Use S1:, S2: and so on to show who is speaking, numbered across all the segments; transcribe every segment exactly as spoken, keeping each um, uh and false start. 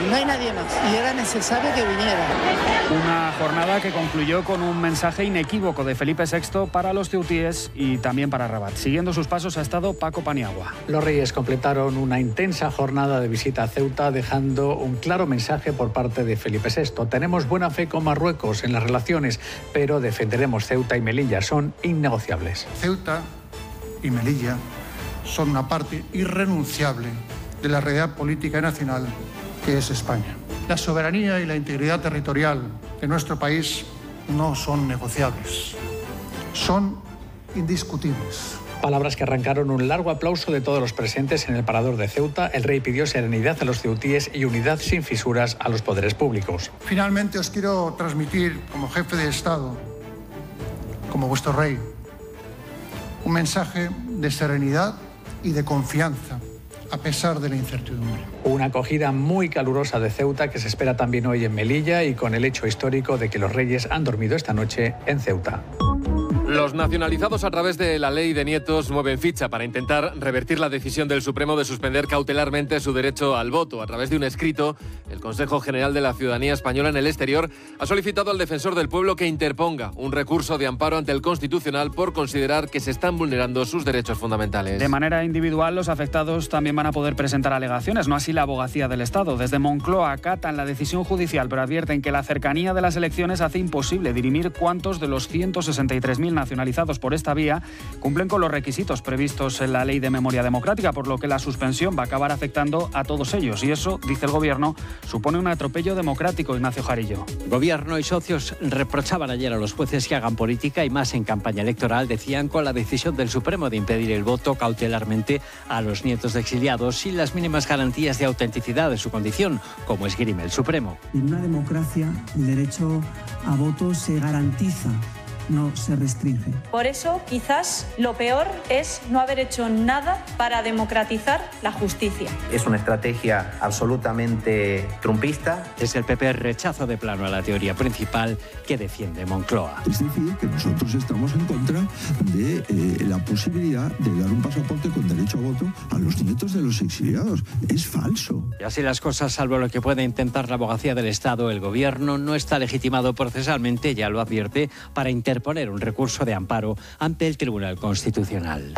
S1: no hay nadie más y era necesario que viniera.
S2: Una jornada que concluyó con un mensaje inequívoco de Felipe sexto para los ceutíes y también para Rabat. Siguiendo sus pasos ha estado Paco Paniagua.
S3: Los Reyes completaron una intensa jornada de visita a Ceuta, dejando un claro mensaje por parte de Felipe sexto. Tenemos buena fe con Marruecos en las relaciones, pero defenderemos Ceuta y Melilla, son innegociables.
S4: Ceuta y Melilla son una parte irrenunciable de la realidad política y nacional que es España. La soberanía y la integridad territorial de nuestro país no son negociables, son indiscutibles.
S3: Palabras que arrancaron un largo aplauso de todos los presentes en el parador de Ceuta. El rey pidió serenidad a los ceutíes y unidad sin fisuras a los poderes públicos.
S4: Finalmente os quiero transmitir, como jefe de Estado, como vuestro rey, un mensaje de serenidad y de confianza, a pesar de la incertidumbre.
S3: Una acogida muy calurosa de Ceuta que se espera también hoy en Melilla y con el hecho histórico de que los Reyes han dormido esta noche en Ceuta.
S5: Los nacionalizados a través de la ley de nietos mueven ficha para intentar revertir la decisión del Supremo de suspender cautelarmente su derecho al voto. A través de un escrito, el Consejo General de la Ciudadanía Española en el exterior ha solicitado al defensor del pueblo que interponga un recurso de amparo ante el Constitucional por considerar que se están vulnerando sus derechos fundamentales.
S2: De manera individual, los afectados también van a poder presentar alegaciones, no así la Abogacía del Estado. Desde Moncloa acatan la decisión judicial, pero advierten que la cercanía de las elecciones hace imposible dirimir cuántos de los ciento sesenta y tres mil nacionalizados por esta vía cumplen con los requisitos previstos en la Ley de Memoria Democrática, por lo que la suspensión va a acabar afectando a todos ellos. Y eso, dice el Gobierno, supone un atropello democrático. Ignacio Jarillo.
S6: Gobierno y socios reprochaban ayer a los jueces que hagan política y más en campaña electoral, decían, con la decisión del Supremo de impedir el voto cautelarmente a los nietos de exiliados sin las mínimas garantías de autenticidad de su condición, como esgrime el Supremo.
S7: En una democracia, el derecho a voto se garantiza, no se restringe.
S8: Por eso, quizás lo peor es no haber hecho nada para democratizar la justicia.
S9: Es una estrategia absolutamente trumpista.
S6: Es el P P rechazo de plano a la teoría principal que defiende Moncloa.
S10: Es decir, que nosotros estamos en contra de eh, la posibilidad de dar un pasaporte con derecho a voto a los nietos de los exiliados. Es falso.
S6: Y así las cosas, salvo lo que puede intentar la Abogacía del Estado, el Gobierno no está legitimado procesalmente, ya lo advierte, para interponer poner un recurso de amparo ante el Tribunal Constitucional.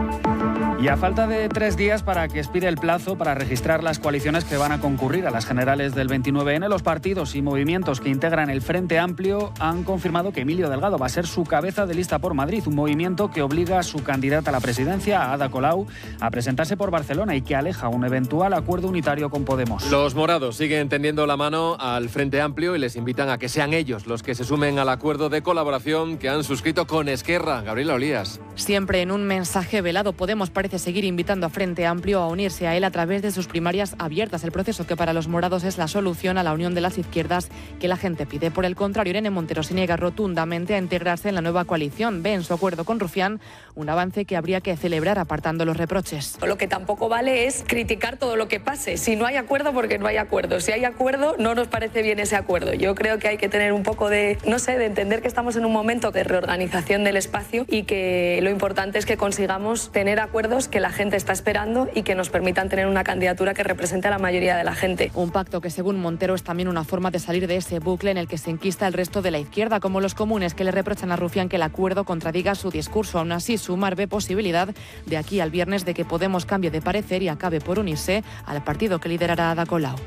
S2: Y a falta de tres días para que expire el plazo para registrar las coaliciones que van a concurrir a las generales del veintinueve ene, los partidos y movimientos que integran el Frente Amplio han confirmado que Emilio Delgado va a ser su cabeza de lista por Madrid, un movimiento que obliga a su candidata a la presidencia, a Ada Colau, a presentarse por Barcelona y que aleja un eventual acuerdo unitario con Podemos.
S5: Los morados siguen tendiendo la mano al Frente Amplio y les invitan a que sean ellos los que se sumen al acuerdo de colaboración que han suscrito con Esquerra. Gabriela Olías.
S11: Siempre en un mensaje velado, Podemos parece seguir invitando a Frente Amplio a unirse a él a través de sus primarias abiertas, el proceso que para los morados es la solución a la unión de las izquierdas que la gente pide. Por el contrario, Irene Montero se niega rotundamente a integrarse en la nueva coalición. Ve en su acuerdo con Rufián un avance que habría que celebrar apartando los reproches.
S12: Lo que tampoco vale es criticar todo lo que pase. Si no hay acuerdo, porque no hay acuerdo. Si hay acuerdo, no nos parece bien ese acuerdo. Yo creo que hay que tener un poco de, no sé, de entender que estamos en un momento de reorganización del espacio y que lo importante es que consigamos tener acuerdos que la gente está esperando y que nos permitan tener una candidatura que represente a la mayoría de la gente.
S11: Un pacto que, según Montero, es también una forma de salir de ese bucle en el que se enquista el resto de la izquierda, como los comunes que le reprochan a Rufián que el acuerdo contradiga su discurso. Aún así, Sumar ve posibilidad de aquí al viernes de que Podemos cambie de parecer y acabe por unirse al partido que liderará Ada Colau.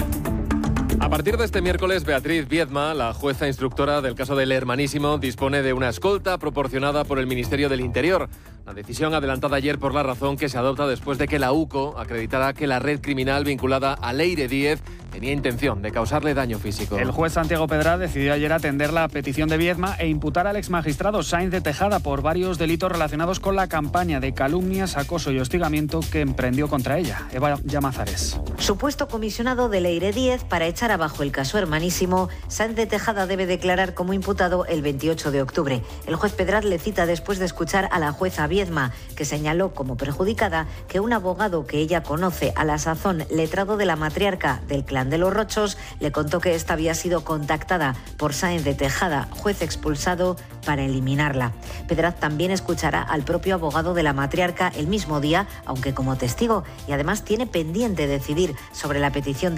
S5: A partir de este miércoles, Beatriz Viedma, la jueza instructora del caso del Hermanísimo, dispone de una escolta proporcionada por el Ministerio del Interior. La decisión adelantada ayer por La Razón, que se adopta después de que la UCO acreditara que la red criminal vinculada a Leire Díez tenía intención de causarle daño físico.
S2: El juez Santiago Pedra decidió ayer atender la petición de Viedma e imputar al exmagistrado Sáenz de Tejada por varios delitos relacionados con la campaña de calumnias, acoso y hostigamiento que emprendió contra ella. Eva Llamazares.
S13: Supuesto comisionado de Leire Díez para echar abajo el caso Hermanísimo, Sáenz de Tejada debe declarar como imputado el veintiocho de octubre. El juez Pedraz le cita después de escuchar a la jueza Viedma, que señaló como perjudicada que un abogado que ella conoce, a la sazón letrado de la matriarca del clan de los Rochos, le contó que esta había sido contactada por Sáenz de Tejada, juez expulsado, para eliminarla. Pedraz también escuchará al propio abogado de la matriarca el mismo día, aunque como testigo, y además tiene pendiente decidir sobre la petición de